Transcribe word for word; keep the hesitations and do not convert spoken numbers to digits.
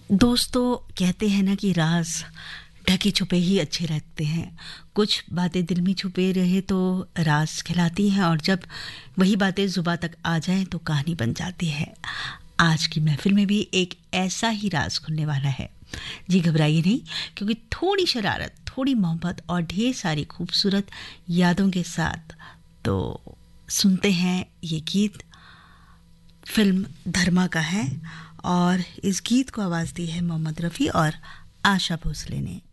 दोस्तों कहते हैं ना कि राज ढके छुपे ही अच्छे लगते हैं। कुछ बातें दिल में छुपे रहे तो राज खिलाती हैं, और जब वही बातें जुबां तक आ जाएं तो कहानी बन जाती है। आज की महफिल में भी एक ऐसा ही राज खुलने वाला है। जी घबराइए नहीं, क्योंकि थोड़ी शरारत, थोड़ी मोहब्बत और ढेर सारी खूबसूरत यादों के साथ तो सुनते हैं ये गीत। फिल्म धर्मा का है और इस गीत को आवाज़ दी है मोहम्मद रफ़ी और आशा भोसले ने।